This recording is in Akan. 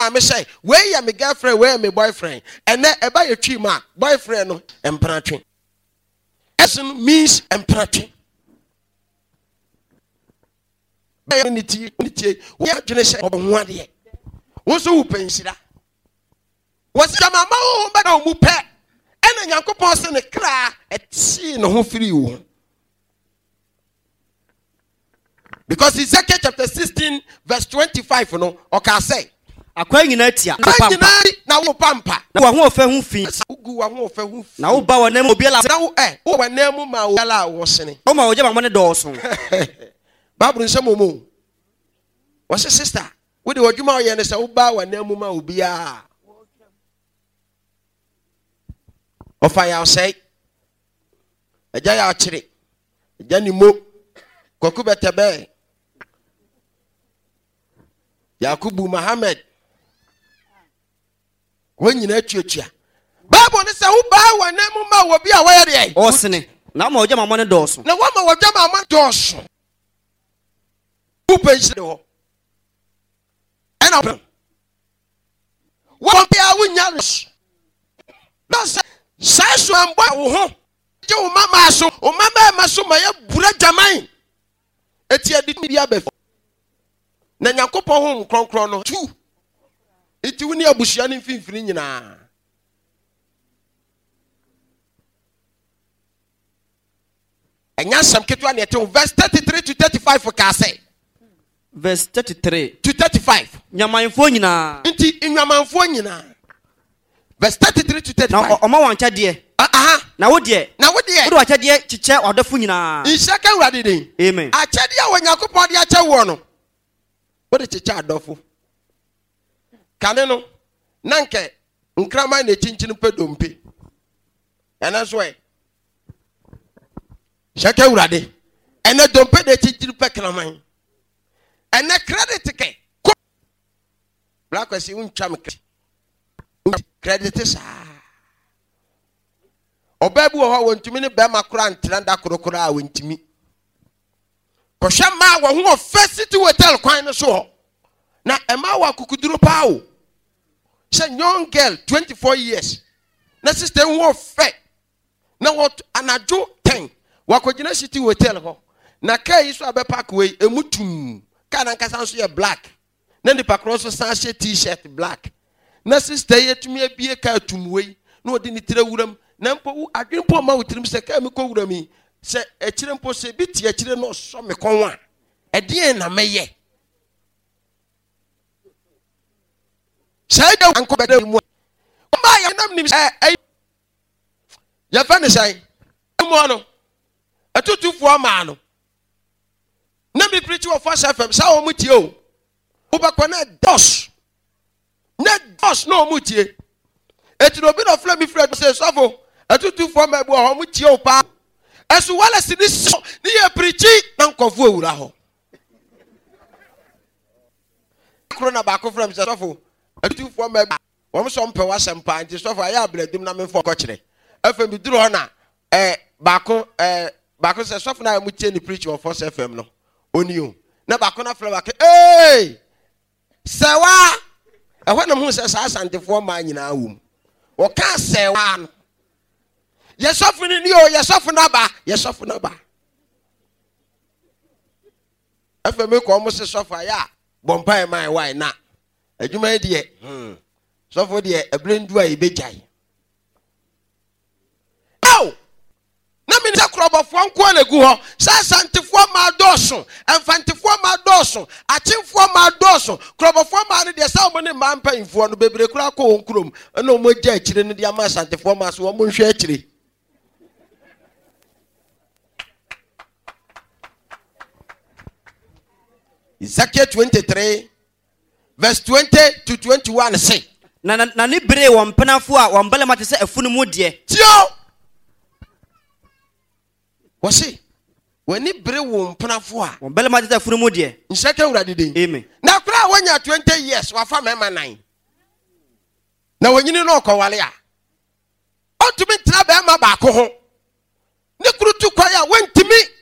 maame say where ya me girlfriend where me boyfriend and then eba ye twi ma boyfriend no empratwe esun means empratwe niti we adwene say obo ade wo so wo penhyira wo se mama wo ba na wo mu pe ena Nyankopon se ne kra eti no ho firi wo. Because Ezekiel chapter 16 verse 25 no oka say akwa nyina tia na wo pampa na wo ho ofa hu fi ugu wo ho ofa hu na wo ba wo nam obiala na wo wo wa nam ma wo ala wo sene o ma wo je ma mo ne do so Bible nsem omo wo se sister wo de odwuma wo ye ne se wo ba wa nam ma obia ofa ya say eja ya kire eja ni mo koku betebe Yakubu Muhammad wonyina atuatua Bible ne se wo ba wa nam ma wo bia wo ye de o sene na ma wo je ma mo ne do so na wo ma wo je ma mo do so wo pension ho ena wo bia wo nya no sa so ambo wo ho je wo mama so o mama ma so ma ya bura jaman eti adi bia be na Nyankopon ho kronkron no tu eti woni abusua ne mfimfini nyina enya sam ketwa ne eto verse 33 to 35 for ka say verse 33 to 35 nyamanfo nyina enti nyamanfo nyina verse 33 to 35 na oma wancha de na wo de wo wancha de chiche odofo nyina isaka urade den amen achade a Nyankopon de acha wo no wo de chiche adofo kane no nanke nkrama na chinchin pedompe ena so e shaka urade ena dompe de chinchin pe kraman ena credit ke black kwesi untwa me credit sa obabu ho wontumi ne be makora ntranda korokora a wontumi kohwa ma wo ho ofacity hotel kwan no so na ema wa kukuduro pa o she young girl 24 years na sister wo fe na what anajo 10 wakogina city hotel ho na kai so abe park way emutum kana nkasa so ye black na ndi pakro so san she t-shirt black na sister yetumi abie ka tumwe na odi ni tire wuram na mpo adwenpo ma wutirim se ka me ko wurami se ekire mpo se biti ekire no so me konwa edien na meye sai da anko bede mu ma ya nam nim ya fa ne sai mu no atutufu ama no na me preach wo First FM sa wo mutie o wo ba kwa na dos no mutie eti no bi no fla mi friend say sofo atutufu ama bu ho mutie o pa esu wala si ni ye preach na nkofo ewura ho corona ba ko from say sofo atutufu ama wo so mpe wa sempa nti sofo aya abledum na me fo ko kire FM duru ho na ba ko say sofo na mutie ni preach wo First FM no oni o na ba ko na fla ba ke sewa ehwa na mu se sa asantefo ma nyina wum o ka sewa no yesofu ni o yesofu na ba FM ko mo se sofu aya bompa e mai why na adwuma die sofu die ebrendu a ibejai na mi se krobofo nko na gu ho sa santefo ma doso enfantefo ma doso achimfo ma doso krobofo ma ne de sa mo ne ma mpa info no bebre kura ko wonkurom na mo gya akire ne de ama santefo ma so mo nhwe akire Ezekiel 23 verse 20 to 21 say na ni bere wo mpenafo a wo mbele mate se afunu mu de tio wasi wani bere wo mpenafo a wo mbele mate se afunu mu de nseke urade den amen na kura wanya 20 years wafa mema 9 na wanyini no okowale a otumi tra be ma ba ko ho ne kuru tu kwa ya wantimi